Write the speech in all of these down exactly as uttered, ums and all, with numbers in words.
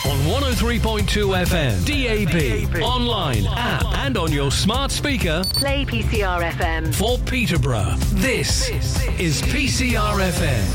on one oh three point two F M, D A B, online, app, and on your smart speaker. Play P C R F M. For Peterborough, this is P C R F M.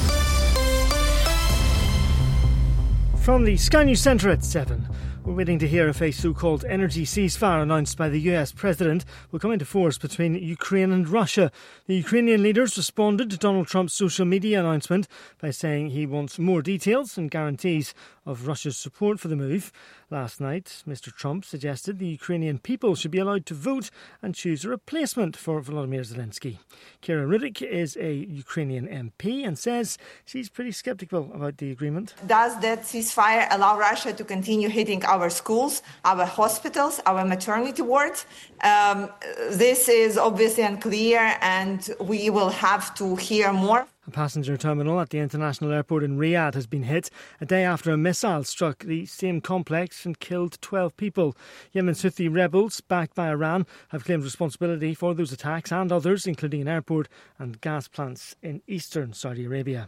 From the Sky News Centre at seven. We're waiting to hear if a so-called energy ceasefire announced by the U S President will come into force between Ukraine and Russia. The Ukrainian leaders responded to Donald Trump's social media announcement by saying he wants more details and guarantees of Russia's support for the move. Last night, Mister Trump suggested the Ukrainian people should be allowed to vote and choose a replacement for Volodymyr Zelensky. Kira Riddick is a Ukrainian M P and says she's pretty sceptical about the agreement. Does that ceasefire allow Russia to continue hitting our schools, our hospitals, our maternity wards? Um, this is obviously unclear, and we will have to hear more. A passenger terminal at the international airport in Riyadh has been hit a day after a missile struck the same complex and killed twelve people. Yemen's Houthi rebels, backed by Iran, have claimed responsibility for those attacks and others, including an airport and gas plants in eastern Saudi Arabia.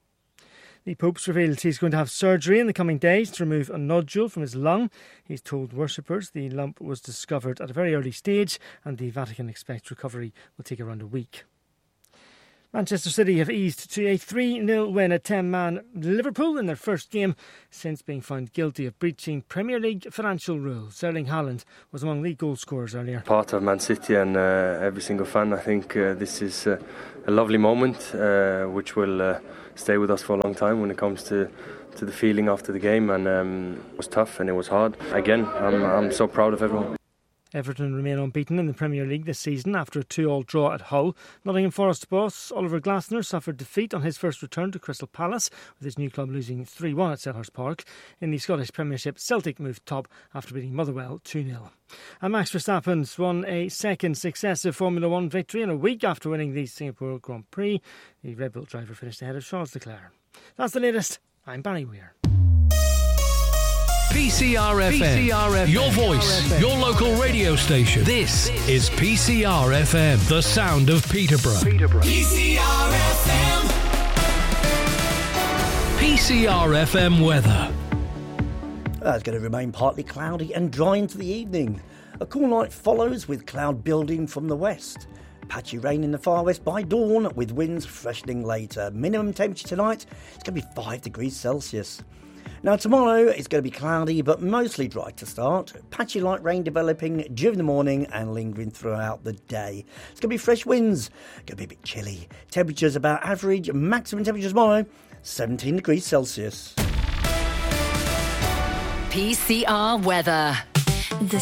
The Pope's revealed he's going to have surgery in the coming days to remove a nodule from his lung. He's told worshippers the lump was discovered at a very early stage and the Vatican expects recovery will take around a week. Manchester City have eased to a three nil win at ten-man Liverpool in their first game since being found guilty of breaching Premier League financial rules. Erling Haaland was among the goal scorers earlier. Part of Man City and uh, every single fan, I think uh, this is uh, a lovely moment uh, which will uh, stay with us for a long time when it comes to, to the feeling after the game. And um, it was tough and it was hard. Again, I'm, I'm so proud of everyone. Everton remain unbeaten in the Premier League this season after a two all draw at Hull. Nottingham Forest boss Oliver Glasner suffered defeat on his first return to Crystal Palace, with his new club losing three one at Selhurst Park. In the Scottish Premiership, Celtic moved top after beating Motherwell two nil. And Max Verstappen's won a second successive Formula One victory in a week after winning the Singapore Grand Prix. The Red Bull driver finished ahead of Charles Leclerc. That's the latest. I'm Barry Weir. P C R F M, P C R F M. Your voice, your local radio station. This is P C R F M, the sound of Peterborough. Peterborough. P C R F M. P C R F M weather. Uh, it's going to remain partly cloudy and dry into the evening. A cool night follows with cloud building from the west. Patchy rain in the far west by dawn with winds freshening later. Minimum temperature tonight is going to be five degrees Celsius. Now tomorrow it's going to be cloudy but mostly dry to start. Patchy light rain developing during the morning and lingering throughout the day. It's going to be fresh winds, going to be a bit chilly. Temperatures about average, maximum temperature tomorrow seventeen degrees Celsius. P C R weather.